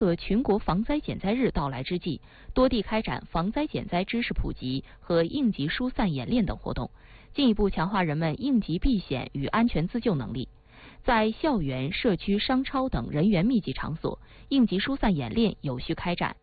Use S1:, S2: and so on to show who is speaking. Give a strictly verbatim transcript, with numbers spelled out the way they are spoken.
S1: 和全国防灾减灾日到来之际，多地开展防灾减灾知识普及和应急疏散演练等活动，进一步强化人们应急避险与安全自救能力。在校园、社区、商超等人员密集场所，应急疏散演练有序开展，